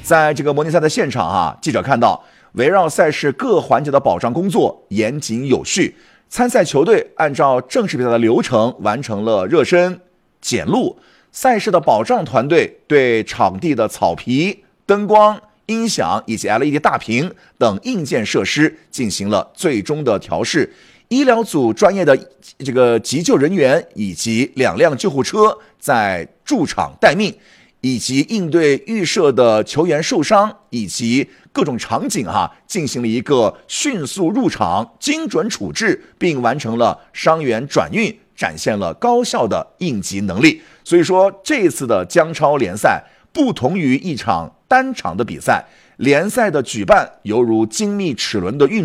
在这个模拟赛的现场记者看到围绕赛事各环节的保障工作严谨有序，参赛球队按照正式比赛的流程完成了热身、检录。赛事的保障团队对场地的草皮、灯光、音响以及 LED 大屏等硬件设施进行了最终的调试。医疗组专业的这个急救人员以及2辆救护车在驻场待命，以及应对预设的球员受伤以及各种场景进行了一个迅速入场、精准处置，并完成了伤员转运，展现了高效的应急能力。所以说，这次的江超联赛不同于一场单场的比赛，联赛的举办犹如精密齿轮的运